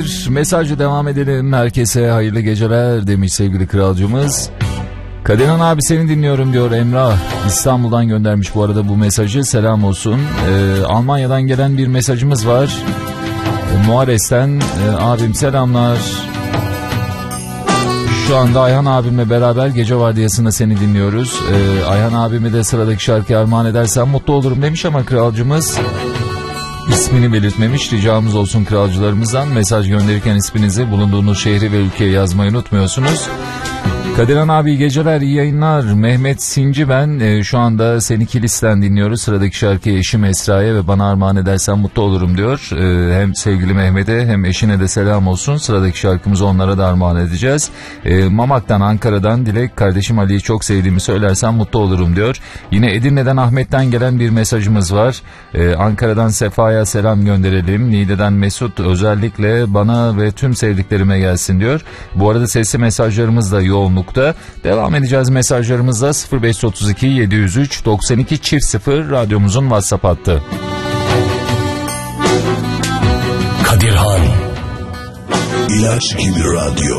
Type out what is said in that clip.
Mesajla devam edelim. Herkese hayırlı geceler demiş sevgili kralcımız. Kadirhan abi seni dinliyorum diyor Emrah. İstanbul'dan göndermiş bu arada bu mesajı. Selam olsun. Almanya'dan gelen bir mesajımız var. Muares'ten abim selamlar. Şu anda Ayhan abimle beraber gece vardiyasında seni dinliyoruz. Ayhan abime de sıradaki şarkıyı armağan edersen mutlu olurum demiş ama kralcımız ismini belirtmemiş. Ricamız olsun kralcılarımızdan mesaj gönderirken isminizi, bulunduğunuz şehri ve ülkeyi yazmayı unutmuyorsunuz. Kadirhan abi geceler, iyi yayınlar. Mehmet Sinci ben. Şu anda seni Kilis'ten dinliyoruz. Sıradaki şarkıyı eşim Esra'ya ve bana armağan edersen mutlu olurum diyor. Hem sevgili Mehmet'e hem eşine de selam olsun. Sıradaki şarkımızı onlara da armağan edeceğiz. Mamak'tan, Ankara'dan Dilek, kardeşim Ali'yi çok sevdiğimi söylersen mutlu olurum diyor. Yine Edirne'den Ahmet'ten gelen bir mesajımız var. Ankara'dan Sefa'ya selam gönderelim. Niğde'den Mesut özellikle bana ve tüm sevdiklerime gelsin diyor. Bu arada sesli mesajlarımız da yoğunlukta. Devam edeceğiz mesajlarımızla. 0532 703 92 0 radyomuzun WhatsApp hattı. Kadirhan İlaç gibi radyo.